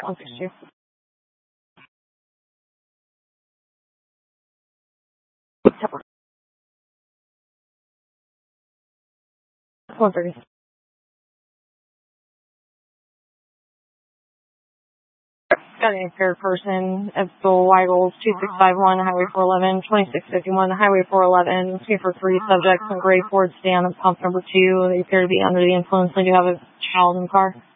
162. September. 130. Got an impaired person at the Weigels 2651, Highway 411, 2651, Highway 411. Looking for 3 subjects in gray Ford sedan of pump number 2. They appear to be under the influence. They do have a child in the car.